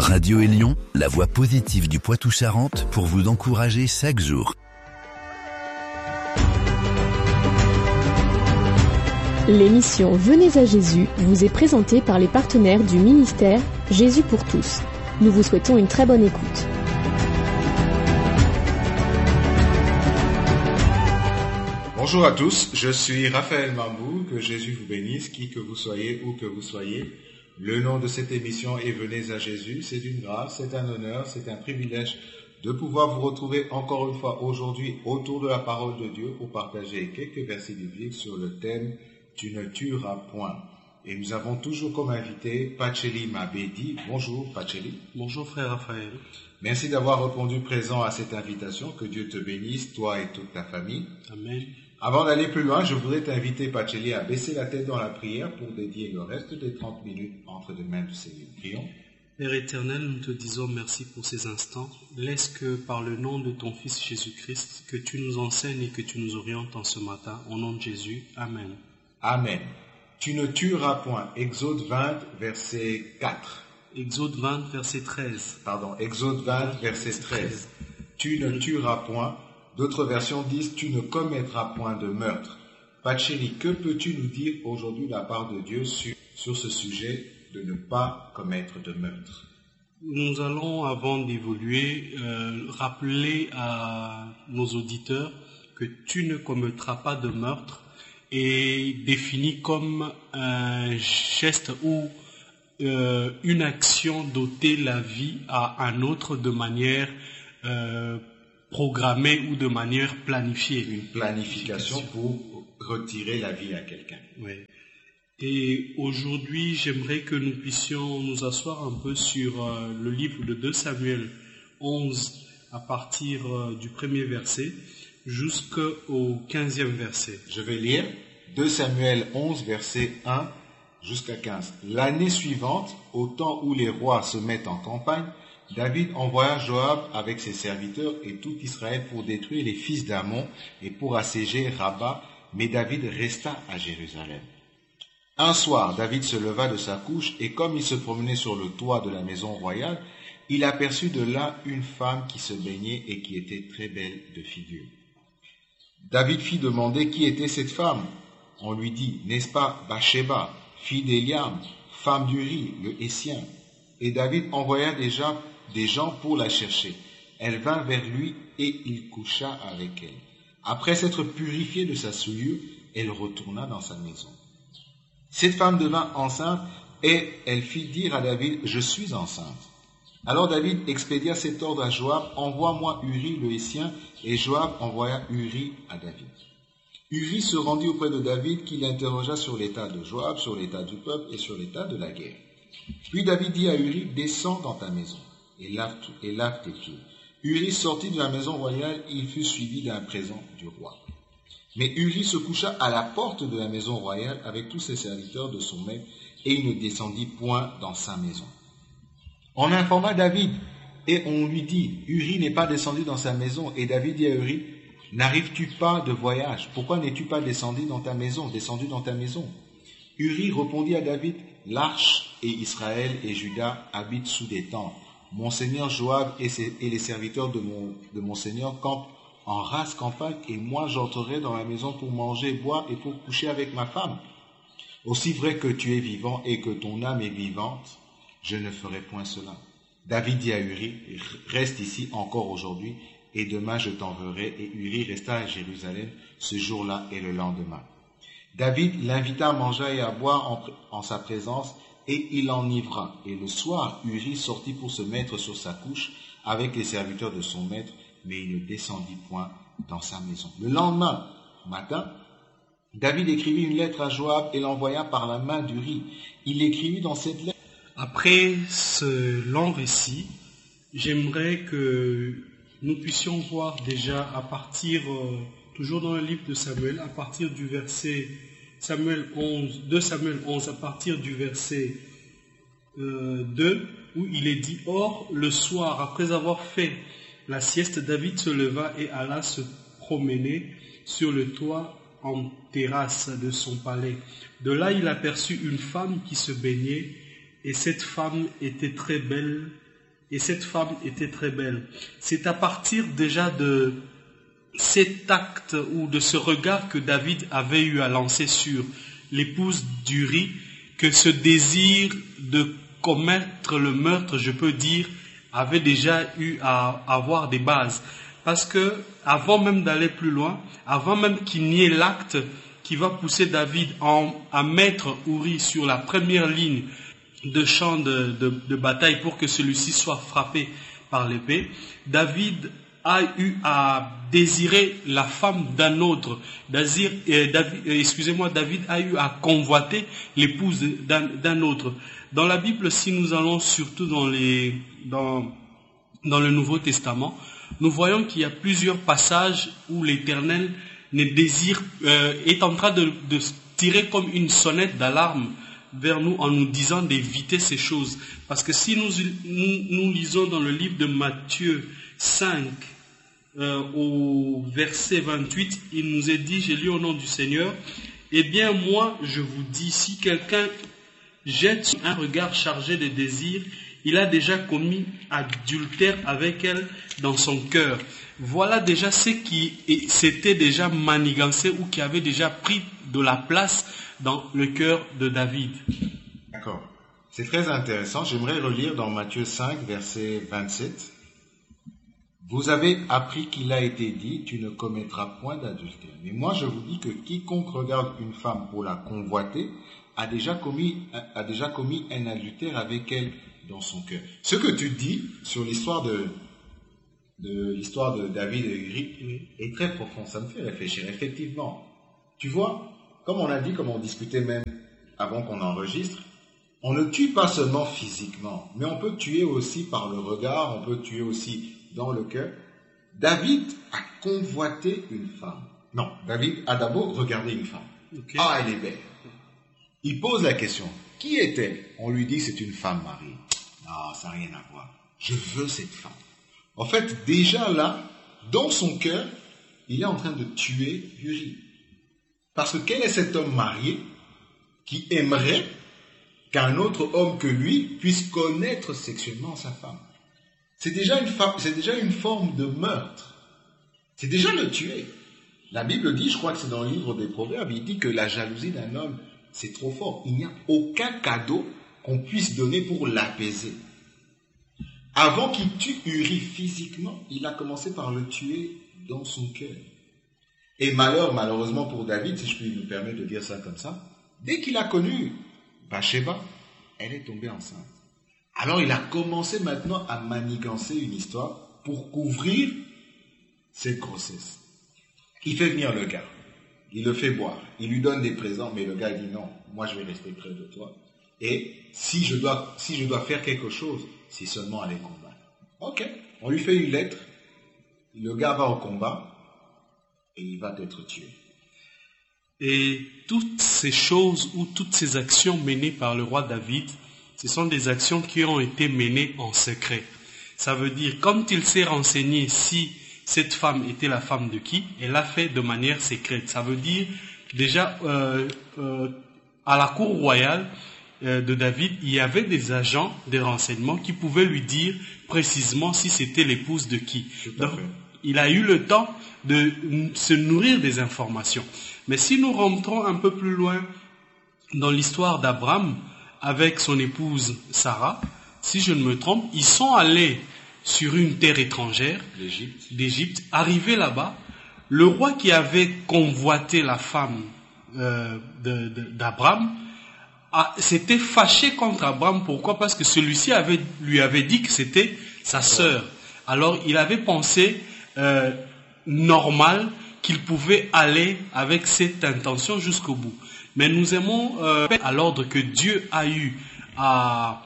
Radio Élion, la voix positive du Poitou-Charentes pour vous encourager chaque jour. L'émission Venez à Jésus vous est présentée par les partenaires du ministère Jésus pour tous. Nous vous souhaitons une très bonne écoute. Bonjour à tous, je suis Raphaël Mambou, que Jésus vous bénisse, qui que vous soyez, où que vous soyez. Le nom de cette émission est Venez à Jésus, c'est une grâce, c'est un honneur, c'est un privilège de pouvoir vous retrouver encore une fois aujourd'hui autour de la parole de Dieu pour partager quelques versets bibliques sur le thème « Tu ne tueras point ». Et nous avons toujours comme invité Pacheli Mabedi. Bonjour Pacheli. Bonjour frère Raphaël. Merci d'avoir répondu présent à cette invitation. Que Dieu te bénisse, toi et toute ta famille. Amen. Avant d'aller plus loin, je voudrais t'inviter, Pacheli, à baisser la tête dans la prière pour dédier le reste des 30 minutes entre les mains du Seigneur. Prions. Père éternel, nous te disons merci pour ces instants. Laisse que par le nom de ton Fils Jésus-Christ, que tu nous enseignes et que tu nous orientes en ce matin. Au nom de Jésus. Amen. Amen. Tu ne tueras point. Exode 20, verset 4. Exode 20, verset 13. Exode 20, verset 13. Tu ne tueras point. D'autres versions disent « Tu ne commettras point de meurtre ». Pacheli, que peux-tu nous dire aujourd'hui de la part de Dieu sur ce sujet de ne pas commettre de meurtre? Nous allons, avant d'évoluer, rappeler à nos auditeurs que tu ne commettras pas de meurtre est défini comme un geste ou une action d'ôter la vie à un autre de manière programmée ou de manière planifiée. Une planification pour retirer la vie à quelqu'un. Oui. Et aujourd'hui, j'aimerais que nous puissions nous asseoir un peu sur le livre de 2 Samuel 11 à partir du premier verset jusqu'au 15e verset. Je vais lire 2 Samuel 11, verset 1 jusqu'à 15. L'année suivante, au temps où les rois se mettent en campagne, David envoya Joab avec ses serviteurs et tout Israël pour détruire les fils d'Ammon et pour assiéger Rabba, mais David resta à Jérusalem. Un soir, David se leva de sa couche et comme il se promenait sur le toit de la maison royale, il aperçut de là une femme qui se baignait et qui était très belle de figure. David fit demander qui était cette femme. On lui dit, n'est-ce pas Bathsheba, fille d'Eliam, femme d'Uri, le Hétien? Et David envoya déjà des gens pour la chercher. Elle vint vers lui et il coucha avec elle. Après s'être purifiée de sa souillure, elle retourna dans sa maison. Cette femme devint enceinte et elle fit dire à David, « Je suis enceinte. » Alors David expédia cet ordre à Joab, « Envoie-moi Uri le Hétien. » Et Joab envoya Uri à David. Uri se rendit auprès de David, qui l'interrogea sur l'état de Joab, sur l'état du peuple et sur l'état de la guerre. Puis David dit à Uri, « Descends dans ta maison et lave tes pieds. » Uri sortit de la maison royale, il fut suivi d'un présent du roi. Mais Uri se coucha à la porte de la maison royale avec tous ses serviteurs de son maître, et il ne descendit point dans sa maison. On informa David, et on lui dit, Uri n'est pas descendu dans sa maison. Et David dit à Uri, n'arrives-tu pas de voyage? Pourquoi n'es-tu pas descendu dans ta maison? Uri répondit à David, l'arche et Israël et Juda habitent sous des tentes. Mon seigneur Joab et les serviteurs de mon seigneur campent en rase campagne, et moi j'entrerai dans la maison pour manger, boire et pour coucher avec ma femme. Aussi vrai que tu es vivant et que ton âme est vivante, je ne ferai point cela. David dit à Uri, reste ici encore aujourd'hui, et demain je t'enverrai. Et Uri resta à Jérusalem ce jour-là et le lendemain. David l'invita à manger et à boire en sa présence, et il l'enivra. Et le soir, Uri sortit pour se mettre sur sa couche avec les serviteurs de son maître, mais il ne descendit point dans sa maison. Le lendemain matin, David écrivit une lettre à Joab et l'envoya par la main d'Uri. Il écrivit dans cette lettre. Après ce long récit, j'aimerais que nous puissions voir déjà à partir, toujours dans le livre de Samuel, à partir du verset 2 Samuel 11, à partir du verset 2, où il est dit, « Or, le soir, après avoir fait la sieste, David se leva et alla se promener sur le toit en terrasse de son palais. De là, il aperçut une femme qui se baignait, et cette femme était très belle et cette femme était très belle. C'est à partir déjà de cet acte ou de ce regard que David avait eu à lancer sur l'épouse d'Uri, que ce désir de commettre le meurtre, je peux dire, avait déjà eu à avoir des bases. Parce que avant même d'aller plus loin, avant même qu'il n'y ait l'acte qui va pousser David à mettre Uri sur la première ligne de champ de bataille pour que celui-ci soit frappé par l'épée, David a eu à désirer la femme d'un autre. David a eu à convoiter l'épouse d'un autre. Dans la Bible, si nous allons surtout dans le Nouveau Testament, nous voyons qu'il y a plusieurs passages où l'Éternel est en train de tirer comme une sonnette d'alarme vers nous en nous disant d'éviter ces choses. Parce que si nous lisons dans le livre de Matthieu 5, au verset 28, il nous est dit, j'ai lu au nom du Seigneur, eh bien moi je vous dis, si quelqu'un jette un regard chargé de désirs, il a déjà commis adultère avec elle dans son cœur. Voilà déjà ce qui s'était déjà manigancé ou qui avait déjà pris de la place dans le cœur de David. D'accord. C'est très intéressant. J'aimerais relire dans Matthieu 5, verset 27. Vous avez appris qu'il a été dit, tu ne commettras point d'adultère. Mais moi je vous dis que quiconque regarde une femme pour la convoiter a déjà commis un adultère avec elle dans son cœur. Ce que tu dis sur l'histoire de David et Uri est très profond. Ça me fait réfléchir. Effectivement, tu vois, comme on a dit, comme on discutait même avant qu'on enregistre, on ne tue pas seulement physiquement, mais on peut tuer aussi par le regard, on peut tuer aussi dans le cœur. David a convoité une femme. Non, David a d'abord regardé une femme. Okay. Ah, elle est belle. Il pose la question, qui est-elle? On lui dit, c'est une femme mariée. Non, ça n'a rien à voir. Je veux cette femme. En fait, déjà là, dans son cœur, il est en train de tuer Uri. Parce que quel est cet homme marié qui aimerait qu'un autre homme que lui puisse connaître sexuellement sa femme? C'est déjà une forme de meurtre. C'est déjà le tuer. La Bible dit, je crois que c'est dans le livre des Proverbes, il dit que la jalousie d'un homme, c'est trop fort. Il n'y a aucun cadeau qu'on puisse donner pour l'apaiser. Avant qu'il tue Uri physiquement, il a commencé par le tuer dans son cœur. Et malheureusement pour David, si je puis me permettre de dire ça comme ça, dès qu'il a connu Bathsheba, elle est tombée enceinte. Alors il a commencé maintenant à manigancer une histoire pour couvrir cette grossesse. Il fait venir le gars, il le fait boire, il lui donne des présents, mais le gars dit non, moi je vais rester près de toi. Et si je dois faire quelque chose, c'est seulement aller combattre. Ok, on lui fait une lettre, le gars va au combat et il va être tué. Et toutes ces choses ou toutes ces actions menées par le roi David, ce sont des actions qui ont été menées en secret. Ça veut dire, comme il s'est renseigné si cette femme était la femme de qui, elle l'a fait de manière secrète. Ça veut dire, déjà, à la cour royale de David, il y avait des agents de renseignement qui pouvaient lui dire précisément si c'était l'épouse de qui. Donc, il a eu le temps de se nourrir des informations. Mais si nous rentrons un peu plus loin dans l'histoire d'Abraham avec son épouse Sarah, si je ne me trompe, ils sont allés sur une terre étrangère d'Égypte. Arrivé là-bas, le roi qui avait convoité la femme d'Abraham s'était fâché contre Abraham. Pourquoi? Parce que celui-ci lui avait dit que c'était sa sœur. Alors il avait pensé normal qu'il pouvait aller avec cette intention jusqu'au bout. Mais nous aimons à l'ordre que Dieu a eu à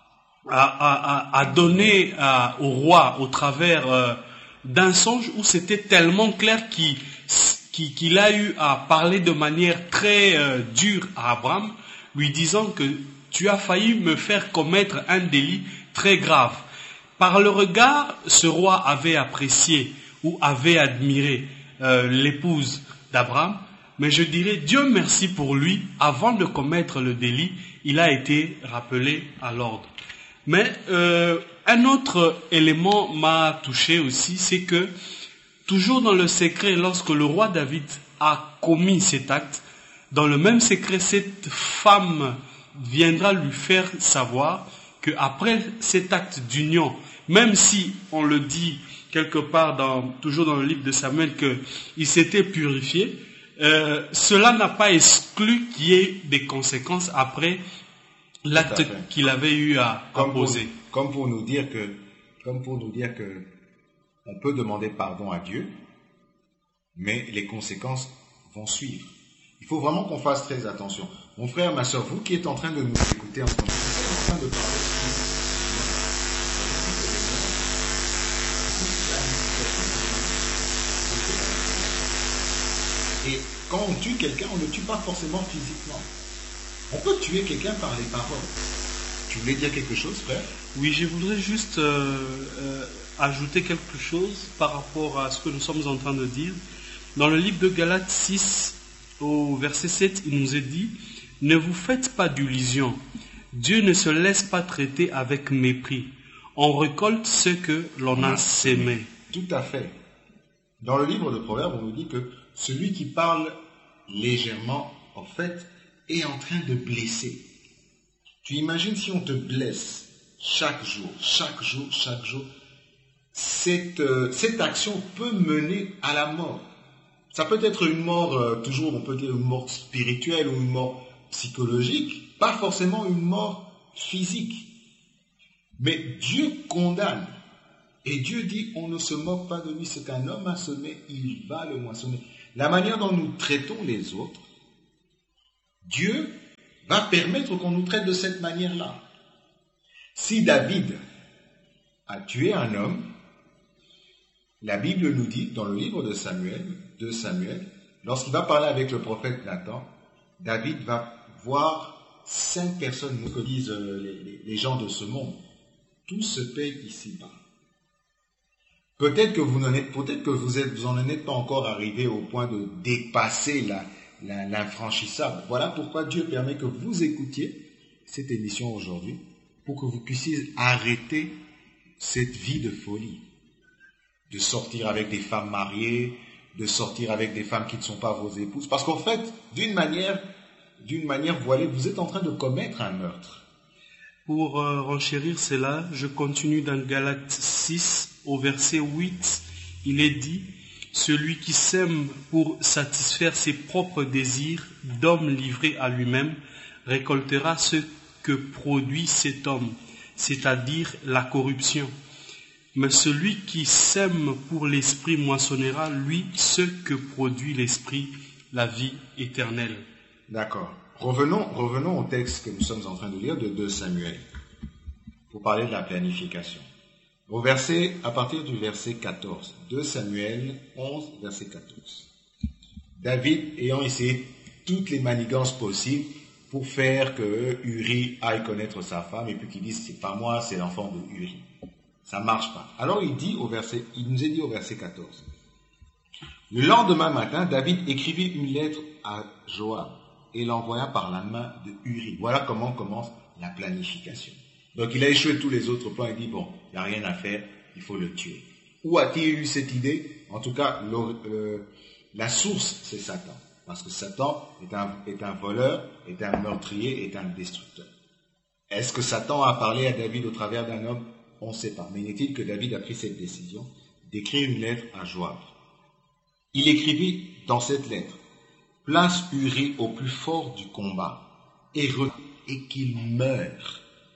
donner au roi au travers d'un songe où c'était tellement clair qu'il a eu à parler de manière très dure à Abraham, lui disant que tu as failli me faire commettre un délit très grave. Par le regard, ce roi avait apprécié ou avait admiré l'épouse d'Abraham, mais je dirais Dieu merci pour lui, avant de commettre le délit, il a été rappelé à l'ordre. Mais un autre élément m'a touché aussi, c'est que toujours dans le secret, lorsque le roi David a commis cet acte, dans le même secret, cette femme viendra lui faire savoir qu'après cet acte d'union, même si on le dit quelque part toujours dans le livre de Samuel qu'il s'était purifié, cela n'a pas exclu qu'il y ait des conséquences après l'acte qu'il avait eu à poser. Comme pour nous dire que on peut demander pardon à Dieu, mais les conséquences vont suivre. Il faut vraiment qu'on fasse très attention. Mon frère, ma soeur, vous qui êtes en train de nous écouter en train de parler. Et quand on tue quelqu'un, on ne le tue pas forcément physiquement. On peut tuer quelqu'un par les paroles. Tu voulais dire quelque chose, frère? Oui, je voudrais juste ajouter quelque chose par rapport à ce que nous sommes en train de dire. Dans le livre de Galates 6, au verset 7, il nous est dit « Ne vous faites pas d'illusions. Dieu ne se laisse pas traiter avec mépris. On récolte ce que l'on a sémé. » Tout à fait. Dans le livre de Proverbes, on nous dit que celui qui parle légèrement, en fait, est en train de blesser. Tu imagines si on te blesse chaque jour, cette action peut mener à la mort. Ça peut être une mort, toujours on peut dire une mort spirituelle ou une mort psychologique, pas forcément une mort physique. Mais Dieu condamne. Et Dieu dit, on ne se moque pas de lui, ce qu'un homme a semé, il va le moissonner. La manière dont nous traitons les autres, Dieu va permettre qu'on nous traite de cette manière-là. Si David a tué un homme, la Bible nous dit, dans le livre de Samuel, lorsqu'il va parler avec le prophète Nathan, David va voir 5 personnes, ce que disent les gens de ce monde. Tout se paye ici-bas. Peut-être que vous n'en êtes pas encore arrivé au point de dépasser l'infranchissable. Voilà pourquoi Dieu permet que vous écoutiez cette émission aujourd'hui, pour que vous puissiez arrêter cette vie de folie, de sortir avec des femmes mariées, de sortir avec des femmes qui ne sont pas vos épouses. Parce qu'en fait, d'une manière voilée, vous êtes en train de commettre un meurtre. Pour renchérir cela, je continue dans Galates 6, au verset 8, il est dit « Celui qui sème pour satisfaire ses propres désirs d'homme livré à lui-même récoltera ce que produit cet homme, c'est-à-dire la corruption. Mais celui qui sème pour l'esprit moissonnera, lui, ce que produit l'esprit, la vie éternelle. » D'accord. Revenons au texte que nous sommes en train de lire de 2 Samuel, pour parler de la planification. À partir du verset 14, 2 Samuel 11, verset 14. David ayant essayé toutes les manigances possibles pour faire que Uri aille connaître sa femme et puis qu'il dise c'est pas moi, c'est l'enfant de Uri. Ça marche pas. Alors il nous est dit au verset 14. Le lendemain matin, David écrivit une lettre à Joab et l'envoya par la main de Uri. Voilà comment commence la planification. Donc il a échoué tous les autres plans et dit bon, il n'y a rien à faire, il faut le tuer. Où a-t-il eu cette idée? En tout cas, la source, c'est Satan. Parce que Satan est un voleur, est un meurtrier, est un destructeur. Est-ce que Satan a parlé à David au travers d'un homme? On ne sait pas. Mais n'est-il que David a pris cette décision d'écrire une lettre à Joab. Il écrivit dans cette lettre: place Uri au plus fort du combat et qu'il meure.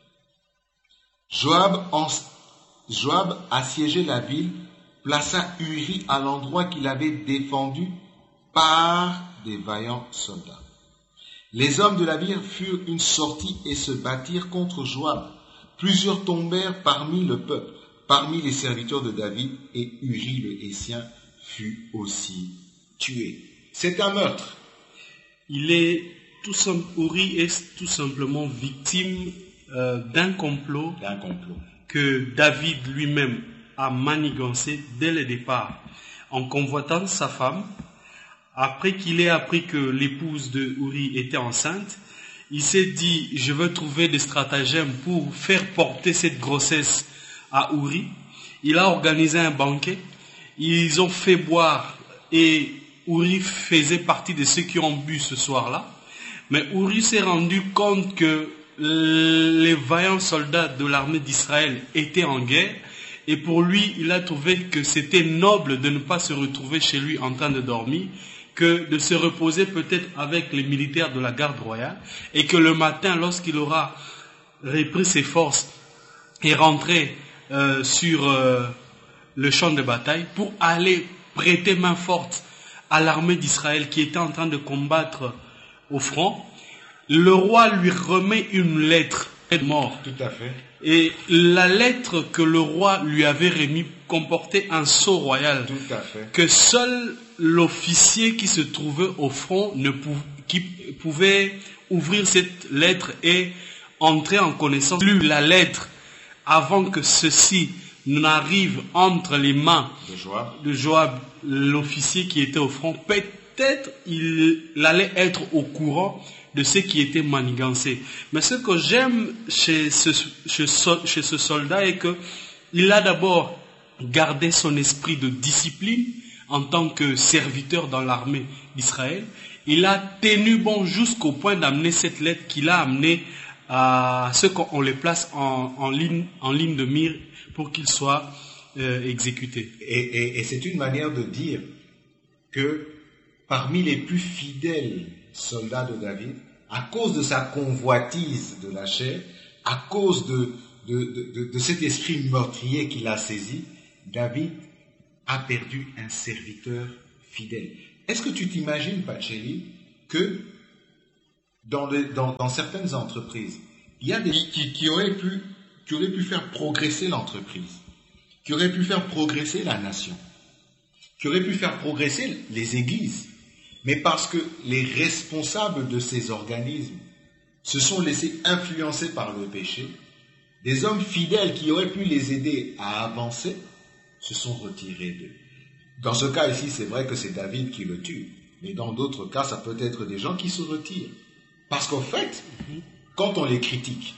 Joab assiégeait la ville, plaça Uri à l'endroit qu'il avait défendu par des vaillants soldats. Les hommes de la ville furent une sortie et se battirent contre Joab. Plusieurs tombèrent parmi le peuple, parmi les serviteurs de David, et Uri le Hétien fut aussi tué. C'est un meurtre. Uri est tout simplement victime d'un complot que David lui-même a manigancé dès le départ, en convoitant sa femme. Après qu'il ait appris que l'épouse de Uri était enceinte, il s'est dit, je veux trouver des stratagèmes pour faire porter cette grossesse à Uri. Il a organisé un banquet, ils ont fait boire et Uri faisait partie de ceux qui ont bu ce soir-là. Mais Uri s'est rendu compte que les vaillants soldats de l'armée d'Israël étaient en guerre et pour lui, il a trouvé que c'était noble de ne pas se retrouver chez lui en train de dormir, que de se reposer peut-être avec les militaires de la garde royale et que le matin, lorsqu'il aura repris ses forces et rentré sur le champ de bataille pour aller prêter main forte à l'armée d'Israël qui était en train de combattre au front, le roi lui remet une lettre mort. Tout à fait. Et la lettre que le roi lui avait remise comportait un sceau royal. Tout à fait. Que seul l'officier qui se trouvait au front qui pouvait ouvrir cette lettre et entrer en connaissance. Lu la lettre avant que ceci n'arrive entre les mains de Joab, l'officier qui était au front. Peut-être il allait être au courant de ce qui était manigancé. Mais ce que j'aime chez ce soldat est qu'il a d'abord gardé son esprit de discipline en tant que serviteur dans l'armée d'Israël. Il a tenu bon jusqu'au point d'amener cette lettre qu'il a amenée à ceux qu'on les place en ligne de mire pour qu'ils soient exécutés. Et c'est une manière de dire que parmi les plus fidèles soldats de David, à cause de sa convoitise de la chair, à cause de cet esprit meurtrier qu'il a saisi, David a perdu un serviteur fidèle. Est-ce que tu t'imagines, Pacheli, que dans certaines entreprises, il y a des qui auraient pu faire progresser l'entreprise, qui auraient pu faire progresser la nation, qui auraient pu faire progresser les églises, mais parce que les responsables de ces organismes se sont laissés influencer par le péché, des hommes fidèles qui auraient pu les aider à avancer se sont retirés d'eux. Dans ce cas ici, c'est vrai que c'est David qui le tue, mais dans d'autres cas, ça peut être des gens qui se retirent. Parce qu'en fait, quand on les critique,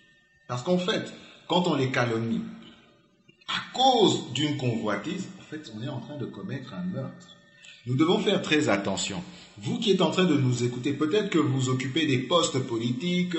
quand on les calomnie, à cause d'une convoitise, en fait, on est en train de commettre un meurtre. Nous devons faire très attention. Vous qui êtes en train de nous écouter, peut-être que vous occupez des postes politiques,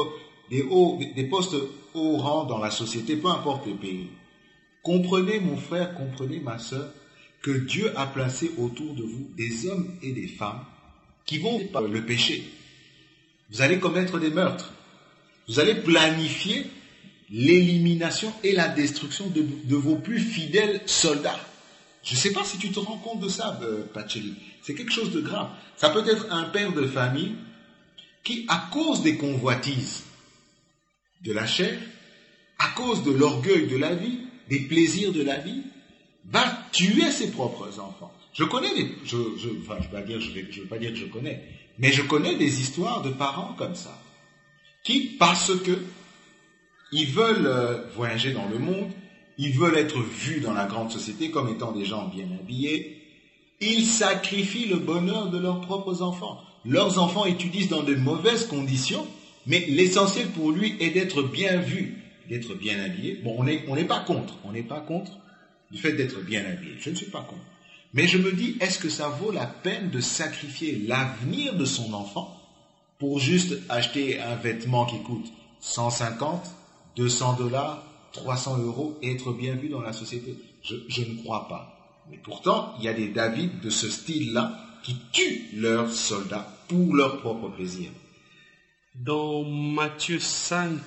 des postes haut rang dans la société, peu importe le pays. Comprenez, mon frère, comprenez, ma sœur, que Dieu a placé autour de vous des hommes et des femmes qui vont par le péché. Vous allez commettre des meurtres. Vous allez planifier l'élimination et la destruction de vos plus fidèles soldats. Je ne sais pas si tu te rends compte de ça, Pacheli. C'est quelque chose de grave. Ça peut être un père de famille qui, à cause des convoitises de la chair, à cause de l'orgueil de la vie, des plaisirs de la vie, va tuer ses propres enfants. Je connais je veux pas dire que je connais, mais je connais des histoires de parents comme ça, qui, parce que ils veulent voyager dans le monde, ils veulent être vus dans la grande société comme étant des gens bien habillés, ils sacrifient le bonheur de leurs propres enfants. Leurs enfants étudient dans de mauvaises conditions, mais l'essentiel pour lui est d'être bien vu, d'être bien habillé. Bon, on n'est pas contre du fait d'être bien habillé. Je ne suis pas contre. Mais je me dis, est-ce que ça vaut la peine de sacrifier l'avenir de son enfant pour juste acheter un vêtement qui coûte 150, 200 $, 300 € et être bien vu dans la société? Je ne crois pas. Mais pourtant, il y a des David de ce style-là qui tuent leurs soldats pour leur propre plaisir. Dans Matthieu 5,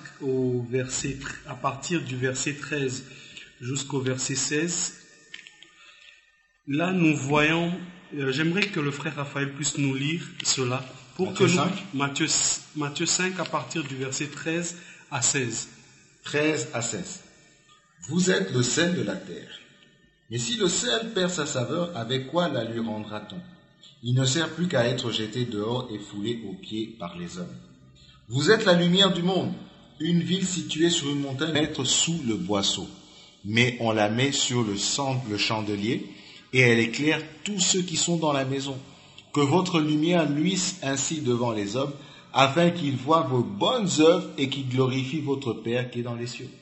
à partir du verset 13 jusqu'au verset 16, là nous voyons, j'aimerais que le frère Raphaël puisse nous lire cela, pour Matthieu 5 à partir du verset 13 à 16. 13 à 16. Vous êtes le sel de la terre. Mais si le sel perd sa saveur, avec quoi la lui rendra-t-on? Il ne sert plus qu'à être jeté dehors et foulé aux pieds par les hommes. Vous êtes la lumière du monde. Une ville située sur une montagne mettre sous le boisseau. Mais on la met sur le chandelier et elle éclaire tous ceux qui sont dans la maison. Que votre lumière luise ainsi devant les hommes, afin qu'il voie vos bonnes œuvres et qu'il glorifie votre Père qui est dans les cieux.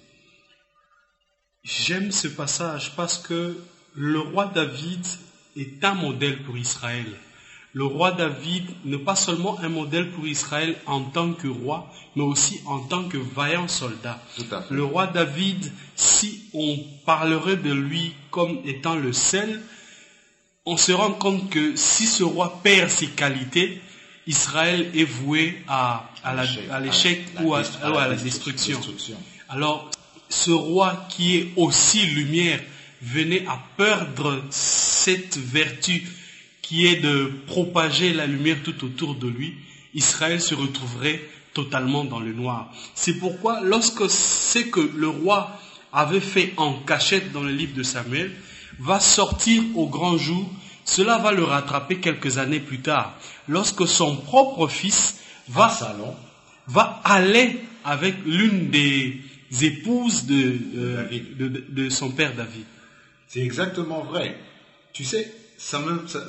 J'aime ce passage parce que le roi David est un modèle pour Israël. Le roi David n'est pas seulement un modèle pour Israël en tant que roi, mais aussi en tant que vaillant soldat. Tout à fait. Le roi David, si on parlerait de lui comme étant le seul, on se rend compte que si ce roi perd ses qualités, Israël est voué à l'échec ou à la destruction. Alors, ce roi qui est aussi lumière venait à perdre cette vertu qui est de propager la lumière tout autour de lui, Israël se retrouverait totalement dans le noir. C'est pourquoi lorsque ce que le roi avait fait en cachette dans le livre de Samuel va sortir au grand jour, cela va le rattraper quelques années plus tard, lorsque son propre fils va aller avec l'une des épouses de son père David. C'est exactement vrai. Tu sais, ça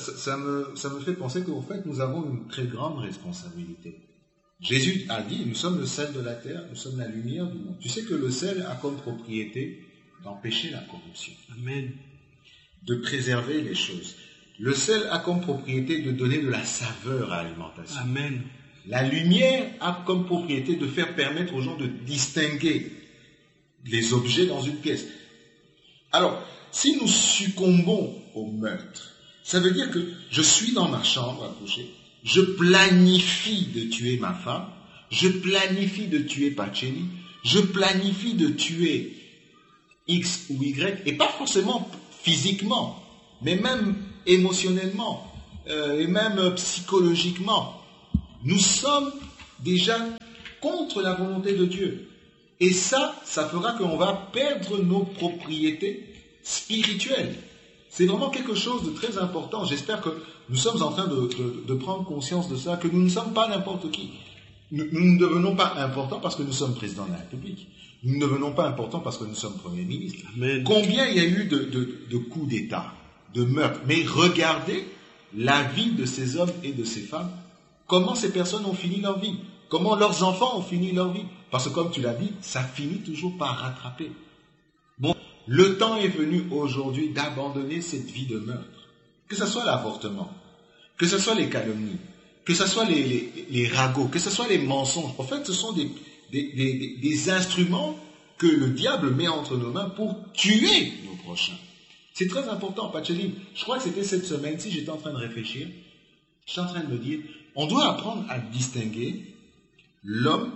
me fait penser qu'en fait, nous avons une très grande responsabilité. Jésus a dit, nous sommes le sel de la terre, nous sommes la lumière du monde. Tu sais que le sel a comme propriété d'empêcher la corruption. Amen. De préserver les choses. Le sel a comme propriété de donner de la saveur à l'alimentation. Amen. La lumière a comme propriété de faire permettre aux gens de distinguer les objets dans une pièce. Alors, si nous succombons au meurtre, ça veut dire que je suis dans ma chambre à coucher, je planifie de tuer ma femme, je planifie de tuer Pacheli, je planifie de tuer X ou Y, et pas forcément physiquement, mais même émotionnellement, et même psychologiquement. Nous sommes déjà contre la volonté de Dieu. Et ça fera qu'on va perdre nos propriétés spirituelles. C'est vraiment quelque chose de très important. J'espère que nous sommes en train de prendre conscience de ça, que nous ne sommes pas n'importe qui. Nous ne devenons pas importants parce que nous sommes président de la République. Nous ne devenons pas importants parce que nous sommes Premier ministre. Amen. Combien il y a eu de coups d'État, de meurtres. Mais regardez la vie de ces hommes et de ces femmes. Comment ces personnes ont fini leur vie. Comment leurs enfants ont fini leur vie. Parce que comme tu l'as dit, ça finit toujours par rattraper. Bon, le temps est venu aujourd'hui d'abandonner cette vie de meurtre. Que ce soit l'avortement, que ce soit les calomnies, que ce soit les ragots, que ce soit les mensonges. En fait, ce sont des instruments que le diable met entre nos mains pour tuer nos prochains. C'est très important, Pacheli. Je crois que c'était cette semaine-ci, j'étais en train de réfléchir. J'étais en train de me dire, on doit apprendre à distinguer l'homme,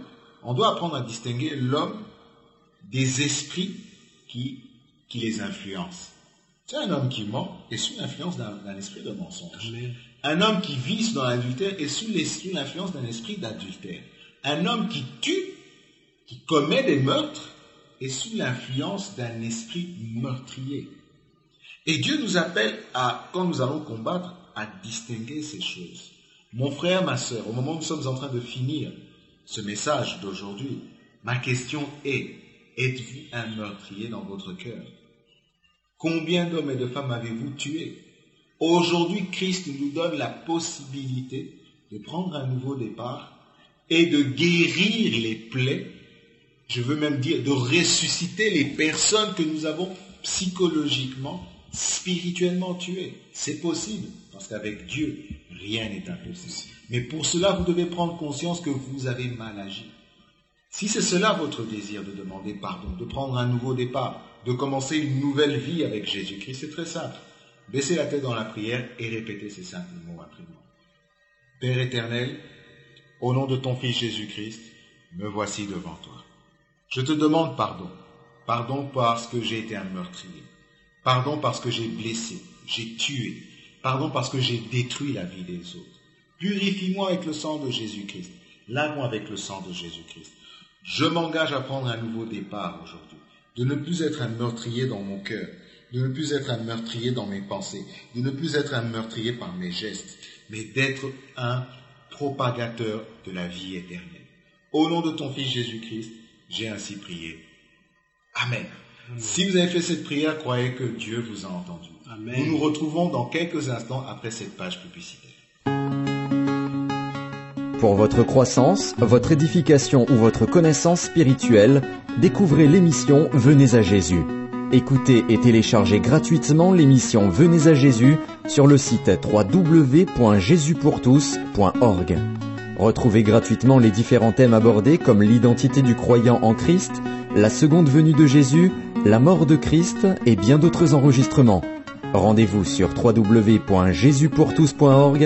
des esprits qui les influencent. C'est un homme qui ment est sous l'influence d'un esprit de mensonge. Amen. Un homme qui vise dans l'adultère est sous l'influence d'un esprit d'adultère. Un homme qui tue, qui commet des meurtres, est sous l'influence d'un esprit meurtrier. Et Dieu nous appelle quand nous allons combattre, à distinguer ces choses. Mon frère, ma sœur, au moment où nous sommes en train de finir ce message d'aujourd'hui, ma question est, êtes-vous un meurtrier dans votre cœur? Combien d'hommes et de femmes avez-vous tués? Aujourd'hui, Christ nous donne la possibilité de prendre un nouveau départ et de guérir les plaies, je veux même dire de ressusciter les personnes que nous avons psychologiquement, spirituellement tuées. C'est possible, parce qu'avec Dieu, rien n'est impossible. Mais pour cela, vous devez prendre conscience que vous avez mal agi. Si c'est cela votre désir de demander pardon, de prendre un nouveau départ, de commencer une nouvelle vie avec Jésus-Christ, c'est très simple. Baissez la tête dans la prière et répétez ces simples mots après moi. Père éternel, au nom de ton Fils Jésus-Christ, me voici devant toi. Je te demande pardon. Pardon parce que j'ai été un meurtrier. Pardon parce que j'ai blessé, j'ai tué. Pardon parce que j'ai détruit la vie des autres. Purifie-moi avec le sang de Jésus-Christ. Lave-moi avec le sang de Jésus-Christ. Je m'engage à prendre un nouveau départ aujourd'hui. De ne plus être un meurtrier dans mon cœur. De ne plus être un meurtrier dans mes pensées. De ne plus être un meurtrier par mes gestes. Mais d'être un propagateur de la vie éternelle. Au nom de ton Fils Jésus-Christ, j'ai ainsi prié. Amen. Amen. Si vous avez fait cette prière, croyez que Dieu vous a entendu. Amen. Nous nous retrouvons dans quelques instants après cette page publicitaire. Pour votre croissance, votre édification ou votre connaissance spirituelle, découvrez l'émission Venez à Jésus. Écoutez et téléchargez gratuitement l'émission Venez à Jésus sur le site www.jesuspourtous.org. Retrouvez gratuitement les différents thèmes abordés comme l'identité du croyant en Christ, la seconde venue de Jésus, la mort de Christ et bien d'autres enregistrements. Rendez-vous sur www.jesuspourtous.org,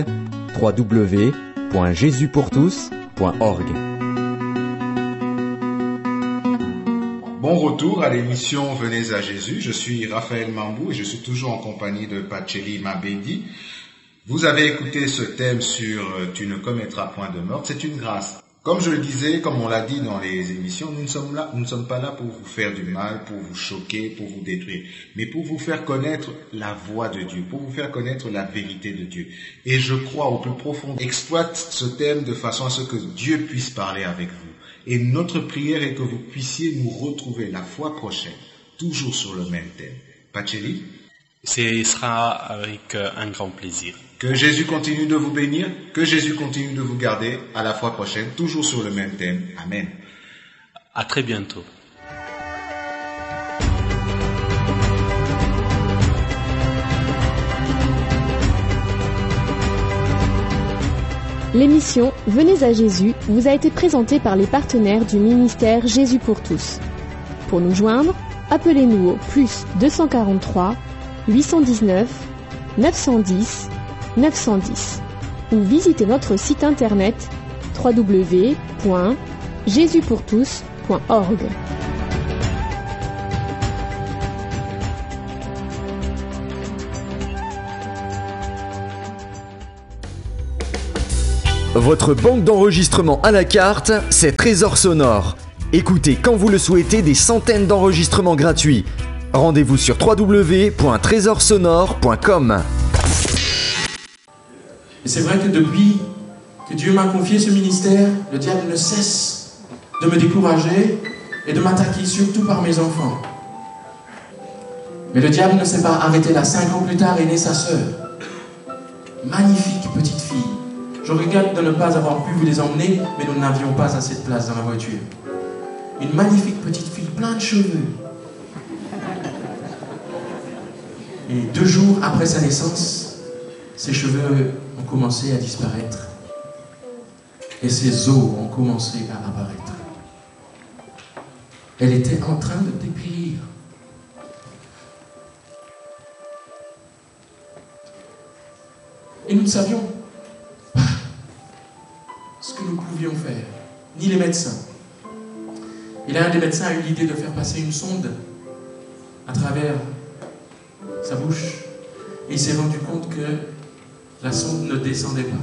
www.jesuspourtous.org. Bon retour à l'émission Venez à Jésus. Je suis Raphaël Mambou et je suis toujours en compagnie de Pacheli Mabedi. Vous avez écouté ce thème sur « Tu ne commettras point de meurtre ». C'est une grâce. Comme je le disais, comme on l'a dit dans les émissions, nous ne sommes pas là pour vous faire du mal, pour vous choquer, pour vous détruire, mais pour vous faire connaître la voix de Dieu, pour vous faire connaître la vérité de Dieu. Et je crois au plus profond, exploite ce thème de façon à ce que Dieu puisse parler avec vous. Et notre prière est que vous puissiez nous retrouver la fois prochaine, toujours sur le même thème. Pacheli? Ce sera avec un grand plaisir. Que Jésus continue de vous bénir, que Jésus continue de vous garder. À la fois prochaine, toujours sur le même thème. Amen. À très bientôt. L'émission Venez à Jésus vous a été présentée par les partenaires du ministère Jésus pour tous. Pour nous joindre, appelez-nous au +243 819 910 910 ou visitez notre site internet www.jesuspourtous.org. Votre banque d'enregistrement à la carte, c'est Trésor Sonore. Écoutez quand vous le souhaitez des centaines d'enregistrements gratuits. Rendez-vous sur www.trésorsonore.com. Et c'est vrai que depuis que Dieu m'a confié ce ministère, le diable ne cesse de me décourager et de m'attaquer, surtout par mes enfants. Mais le diable ne s'est pas arrêté là. 5 ans plus tard est née sa sœur. Magnifique petite fille. Je regrette de ne pas avoir pu vous les emmener, mais nous n'avions pas assez de place dans la voiture. Une magnifique petite fille, plein de cheveux. Et 2 jours après sa naissance, ses cheveux ont commencé à disparaître. Et ses os ont commencé à apparaître. Elle était en train de dépérir. Et nous ne savions pas ce que nous pouvions faire, ni les médecins. Et là, un des médecins a eu l'idée de faire passer une sonde à travers sa bouche. Et il s'est rendu compte que la sonde ne descendait pas.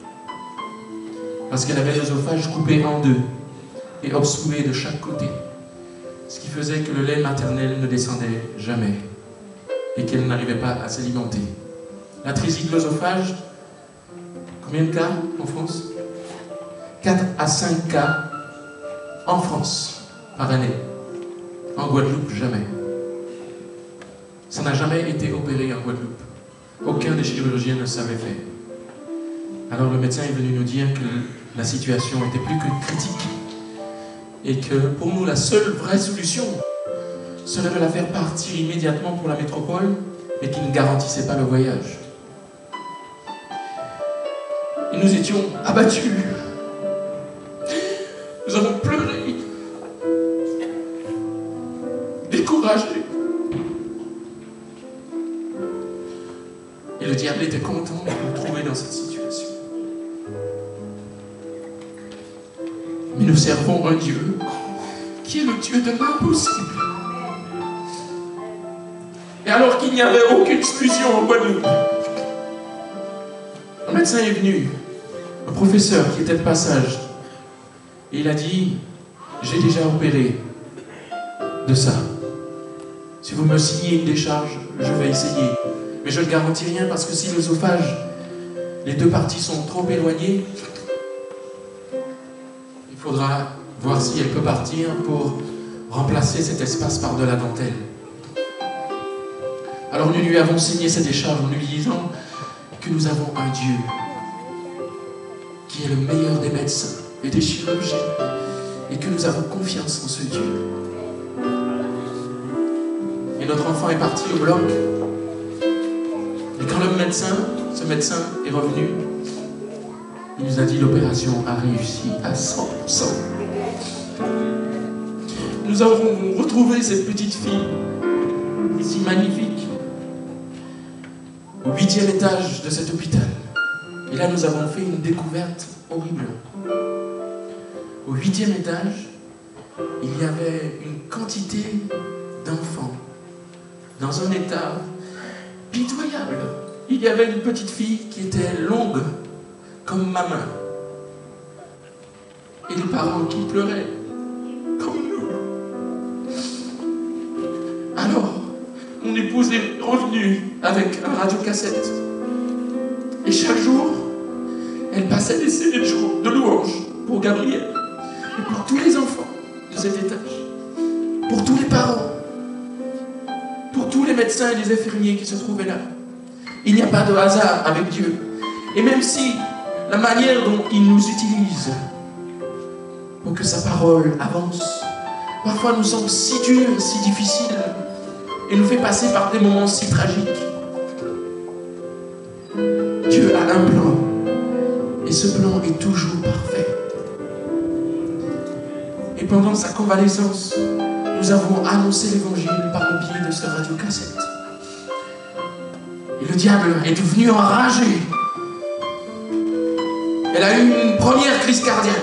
Parce qu'elle avait l'œsophage coupé en 2 et obstrué de chaque côté. Ce qui faisait que le lait maternel ne descendait jamais et qu'elle n'arrivait pas à s'alimenter. L'atrésie de l'œsophage, combien de cas en France? 4 à 5 cas en France par année. En Guadeloupe, jamais. Ça n'a jamais été opéré en Guadeloupe. Aucun des chirurgiens ne savait faire. Alors le médecin est venu nous dire que la situation était plus que critique et que pour nous la seule vraie solution serait de la faire partir immédiatement pour la métropole et qui ne garantissait pas le voyage. Et nous étions abattus. Nous avons pleuré, découragés. Et le diable était content de nous trouver dans cette situation. Mais nous servons un Dieu qui est le Dieu de l'impossible. Et alors qu'il n'y avait aucune solution en Guadeloupe, un médecin est venu, un professeur qui était de passage, et il a dit: j'ai déjà opéré de ça. Si vous me signez une décharge, je vais essayer. Mais je ne garantis rien parce que si l'œsophage, les 2 parties sont trop éloignées, il faudra voir si elle peut partir pour remplacer cet espace par de la dentelle. Alors nous lui avons signé cette décharge en lui disant que nous avons un Dieu qui qui est le meilleur des médecins et des chirurgiens, et que nous avons confiance en ce Dieu. Et notre enfant est parti au bloc. Et quand ce médecin est revenu, il nous a dit l'opération a réussi à 100%. Nous avons retrouvé cette petite fille, si magnifique, au 8e étage de cet hôpital. Et là, nous avons fait une découverte horrible. Au 8e étage, il y avait une quantité d'enfants dans un état pitoyable. Il y avait une petite fille qui était longue comme ma main. Et les parents qui pleuraient comme nous. Alors, mon épouse est revenue avec un radiocassette. Et chaque jour, elle passait des CD de louanges pour Gabriel. Et pour tous les enfants de cet étage. Pour tous les parents. Pour tous les médecins et les infirmiers qui se trouvaient là. Il n'y a pas de hasard avec Dieu. Et même si la manière dont il nous utilise pour que sa parole avance, parfois nous semble si dure, si difficile, et nous fait passer par des moments si tragiques. Dieu a un plan, et ce plan est toujours parfait. Et pendant sa convalescence, nous avons annoncé l'évangile par le biais de ce radiocassette. Et le diable est devenu enragé. Elle a eu une première crise cardiaque.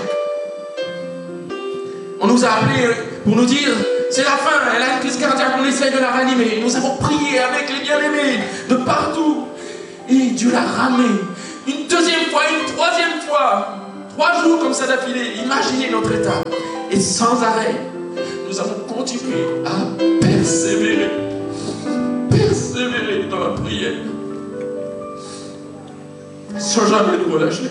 On nous a appelés pour nous dire c'est la fin, elle a une crise cardiaque, on essaie de la ranimer. Nous avons prié avec les bien-aimés de partout. Et Dieu l'a ramenée. Une deuxième fois, une troisième fois. 3 jours comme ça d'affilée. Imaginez notre état. Et sans arrêt, nous avons continué à persévérer. Persévérer dans la prière. Sans jamais nous relâcher.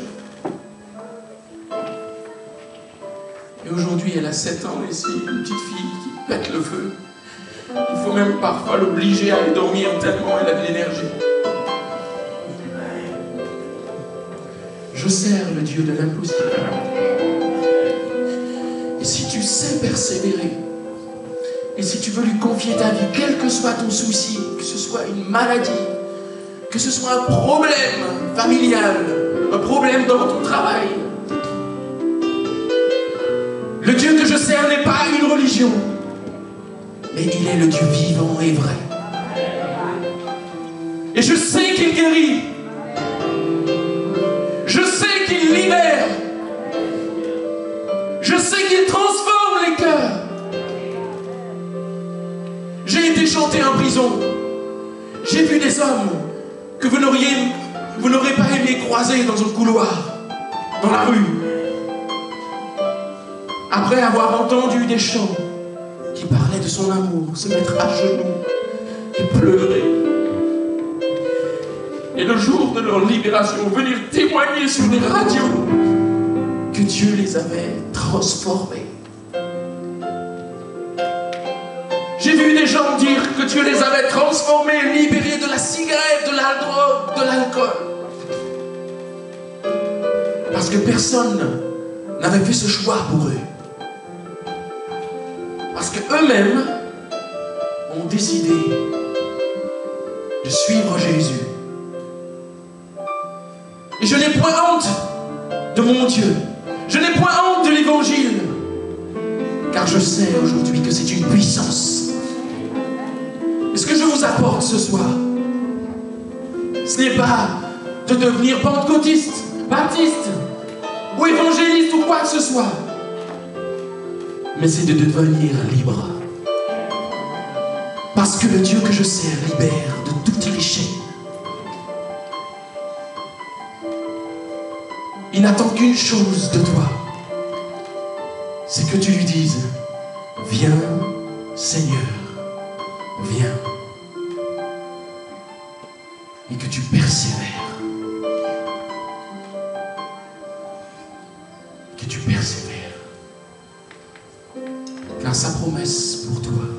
Et aujourd'hui, elle a 7 ans et c'est une petite fille qui pète le feu. Il faut même parfois l'obliger à aller dormir tellement elle a de l'énergie. Je sers le Dieu de l'impossible. Et si tu sais persévérer, et si tu veux lui confier ta vie, quel que soit ton souci, que ce soit une maladie, que ce soit un problème familial, un problème dans ton travail, le Dieu que je sers n'est pas une religion, mais il est le Dieu vivant et vrai. Et je sais qu'il guérit. Je sais qu'il libère. Je sais qu'il transforme les cœurs. J'ai été chanté en prison. J'ai vu des hommes que vous n'aurez pas aimé croiser dans un couloir, dans la rue. Après avoir entendu des chants qui parlaient de son amour, se mettre à genoux et pleurer. Et le jour de leur libération, venir témoigner sur des radios que Dieu les avait transformés. J'ai vu des gens dire que Dieu les avait transformés, libérés de la cigarette, de la drogue, de l'alcool. Parce que personne n'avait fait ce choix pour eux. Parce qu'eux-mêmes ont décidé de suivre Jésus. Et je n'ai point honte de mon Dieu. Je n'ai point honte de l'évangile. Car je sais aujourd'hui que c'est une puissance. Et ce que je vous apporte ce soir, ce n'est pas de devenir pentecôtiste, baptiste, ou évangéliste ou quoi que ce soit. Mais c'est de devenir libre. Parce que le Dieu que je sers libère de toutes les chaînes. Il n'attend qu'une chose de toi. C'est que tu lui dises, viens Seigneur, viens. Et que tu persévères. Que tu persévères. Car sa promesse pour toi